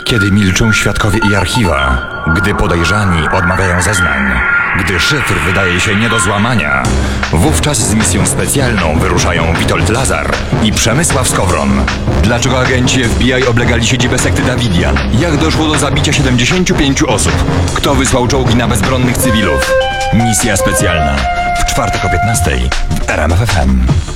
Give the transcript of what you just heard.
Kiedy milczą świadkowie i archiwa, gdy podejrzani odmawiają zeznań, gdy szyfr wydaje się nie do złamania, wówczas z misją specjalną wyruszają Witold Lazar i Przemysław Skowron. Dlaczego agenci FBI oblegali siedzibę sekty Dawidia? Jak doszło do zabicia 75 osób? Kto wysłał czołgi na bezbronnych cywilów? Misja specjalna. W czwartek o 15 w RMF FM.